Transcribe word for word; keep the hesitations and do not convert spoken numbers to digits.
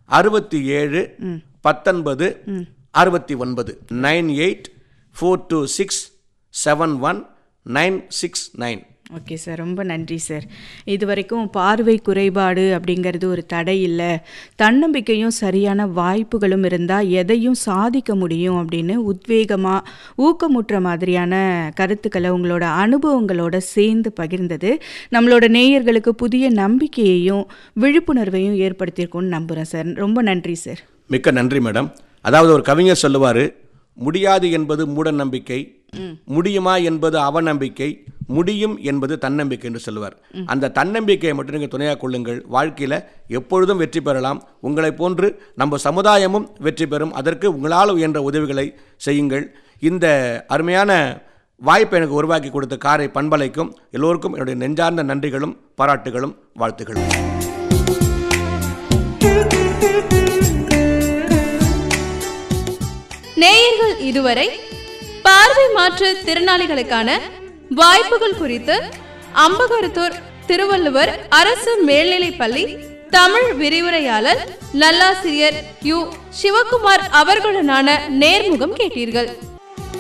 அறுபத்தி ஏழு பத்தொன்பது அறுபத்தி ஒன்பது nine eight four two six seven one nine six nine. Okay sir, ரொம்ப நன்றி சார். இது வரைக்கும் பார்வை குறைபாடு அப்படிங்கிறது ஒரு தடை இல்லை, தன்னம்பிக்கையும் சரியான வாய்ப்புகளும் இருந்தால் எதையும் சாதிக்க முடியும் அப்படின்னு உத்வேகமாக ஊக்கமுற்ற மாதிரியான கருத்துக்களை உங்களோட அனுபவங்களோட சேர்ந்து பகிர்ந்தது நம்மளோட நேயர்களுக்கு புதிய நம்பிக்கையையும் விழிப்புணர்வையும் ஏற்படுத்தியிருக்கும்னு நம்புகிறேன் சார். ரொம்ப நன்றி சார். மிக்க நன்றி மேடம். அதாவது ஒரு கவிஞர் சொல்லுவார், முடியாது என்பது மூட நம்பிக்கை, முடியுமா என்பது அவநம்பிக்கை, முடியும் என்பது தன்னம்பிக்கை என்று சொல்லுவார். அந்த தன்னம்பிக்கையை மட்டும் நீங்கள் துணையாக கொள்ளுங்கள். வாழ்க்கையில் எப்பொழுதும் வெற்றி பெறலாம். உங்களை போன்று நம்ம சமுதாயமும் வெற்றி பெறும். அதற்கு உங்களால் உயன்ற உதவிகளை செய்யுங்கள். இந்த அருமையான வாய்ப்பை எனக்கு உருவாக்கி கொடுத்த காரை பண்பலைக்கும் எல்லோருக்கும் என்னுடைய நெஞ்சார்ந்த நன்றிகளும் பாராட்டுகளும் வாழ்த்துகளும். நேயர்கள் இதுவரை பார்வை மாற்று திறனாளிகளுக்கான வாய்ப்புகள் குறித்து அம்பகரத்தூர் திருவள்ளுவர் அரசு மேல்நிலைப்பள்ளி தமிழ் விரிவுரையாளர் நல்லாசிரியர் யு சிவகுமார் அவர்களுடனான நேர்முகம் கேட்டீர்கள்.